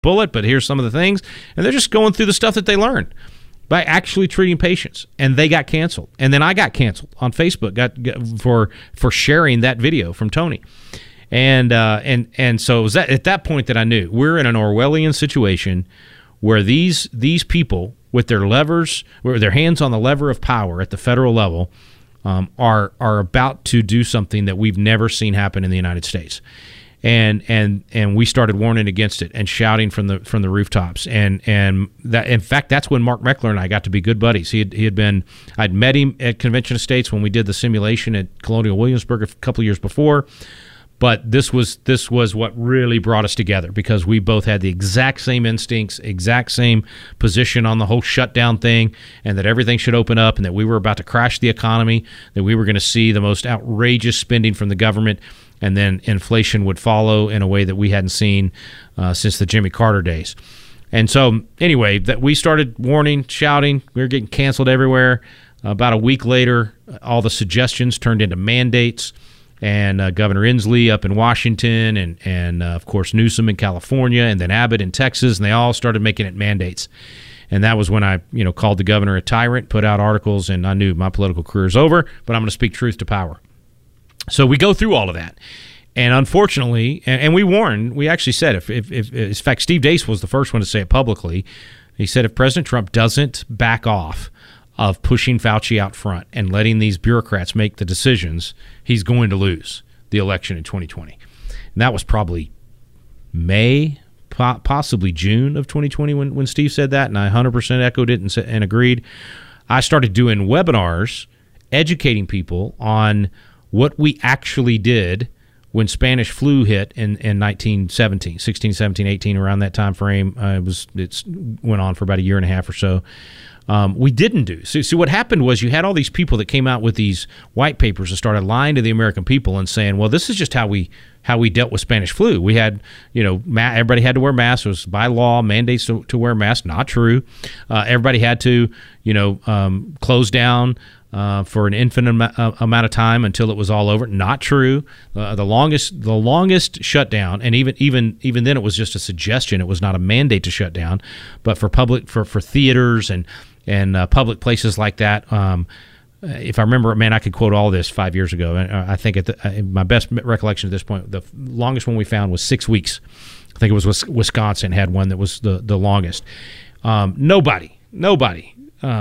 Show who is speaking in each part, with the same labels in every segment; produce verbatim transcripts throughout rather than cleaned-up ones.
Speaker 1: bullet, but here's some of the things. And they're just going through the stuff that they learned by actually treating patients. And they got canceled. And then I got canceled on Facebook got, got for for sharing that video from Tony. And uh, and and so it was that, at that point that I knew we're in an Orwellian situation where these these people with their levers, with their hands on the lever of power at the federal level, um, are are about to do something that we've never seen happen in the United States. And and and we started warning against it and shouting from the from the rooftops. And and that in fact that's when Mark Meckler and I got to be good buddies. He had he had been I'd met him at Convention of States when we did the simulation at Colonial Williamsburg a couple of years before. But this was this was what really brought us together, because we both had the exact same instincts, exact same position on the whole shutdown thing, and that everything should open up, and that we were about to crash the economy, that we were going to see the most outrageous spending from the government, and then inflation would follow in a way that we hadn't seen uh, since the Jimmy Carter days. And so anyway, that we started warning, shouting. We were getting canceled everywhere. About a week later, all the suggestions turned into mandates. And uh, Governor Inslee up in Washington, and, and uh, of course, Newsom in California, and then Abbott in Texas, and they all started making it mandates. And that was when I, you know, called the governor a tyrant, put out articles, and I knew my political career is over, but I'm going to speak truth to power. So we go through all of that. And unfortunately, and, and we warned, we actually said, if, if, if, in fact, Steve Deace was the first one to say it publicly. He said if President Trump doesn't back off of pushing Fauci out front and letting these bureaucrats make the decisions, he's going to lose the election in twenty twenty. And that was probably May, po- possibly June of twenty twenty when, when Steve said that, and I one hundred percent echoed it and, and agreed. I started doing webinars educating people on what we actually did when Spanish flu hit in, in nineteen seventeen, sixteen, seventeen, eighteen, around that time frame. Uh, it was it's went on for about a year and a half or so. Um, we didn't do. So, so what happened was you had all these people that came out with these white papers and started lying to the American people and saying, well, this is just how we how we dealt with Spanish flu. We had, you know, ma- everybody had to wear masks. It was by law, mandates to, to wear masks. Not true. Uh, everybody had to, you know, um, close down uh, for an infinite am- uh, amount of time until it was all over. Not true. Uh, the longest the longest shutdown, and even even even then it was just a suggestion. It was not a mandate to shut down, but for public for for theaters and and uh, public places like that. Um, if I remember, man, I could quote all this five years ago. I think at the, uh, my best recollection at this point, the longest one we found was six weeks. I think it was Wisconsin had one that was the, the longest. Um, nobody, nobody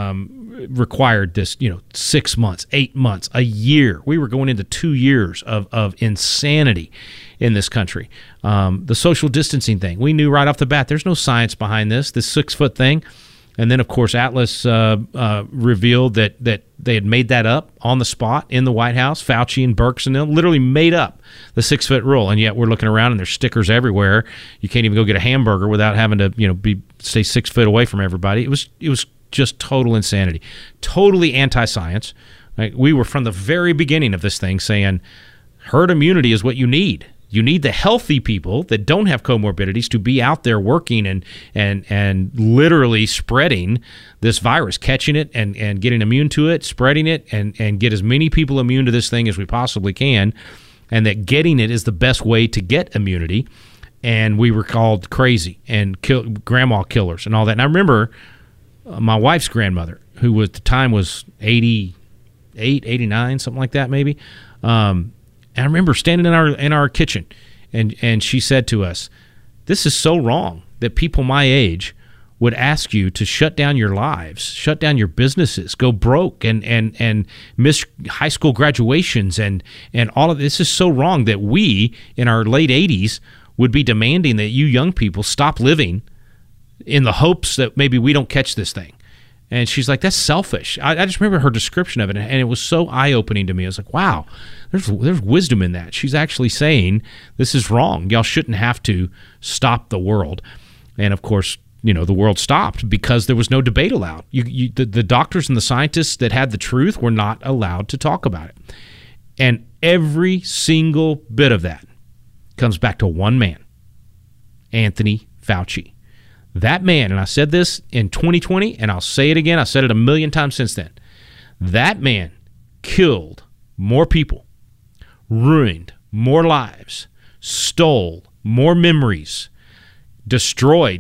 Speaker 1: um, required this, you know, six months, eight months, a year. We were going into two years of, of insanity in this country. Um, the social distancing thing, we knew right off the bat, there's no science behind this, this six-foot thing. And then, of course, Atlas uh, uh, revealed that, that they had made that up on the spot in the White House. Fauci and Birx and them literally made up the six-foot rule, and yet we're looking around and there's stickers everywhere. You can't even go get a hamburger without having to, you know, be stay six foot away from everybody. It was it was just total insanity, totally anti-science. Like, we were from the very beginning of this thing saying herd immunity is what you need. You need the healthy people that don't have comorbidities to be out there working and and and literally spreading this virus, catching it and, and getting immune to it, spreading it, and, and get as many people immune to this thing as we possibly can, and that getting it is the best way to get immunity. And we were called crazy and kill, grandma killers and all that. And I remember uh, my wife's grandmother, who at the time was eighty-eight, eighty-nine, something like that maybe, um, and I remember standing in our in our kitchen, and, and she said to us, this is so wrong that people my age would ask you to shut down your lives, shut down your businesses, go broke, and and, and miss high school graduations, and, and all of this is so wrong that we, in our late eighties, would be demanding that you young people stop living in the hopes that maybe we don't catch this thing. And she's like, that's selfish. I, I just remember her description of it, and it was so eye-opening to me. I was like, wow, there's there's wisdom in that. She's actually saying this is wrong. Y'all shouldn't have to stop the world. And, of course, you know, the world stopped because there was no debate allowed. You, you, the, the doctors and the scientists that had the truth were not allowed to talk about it. And every single bit of that comes back to one man, Anthony Fauci. That man, and I said this in twenty twenty, and I'll say it again, I said it a million times since then, that man killed more people, ruined more lives, stole more memories, destroyed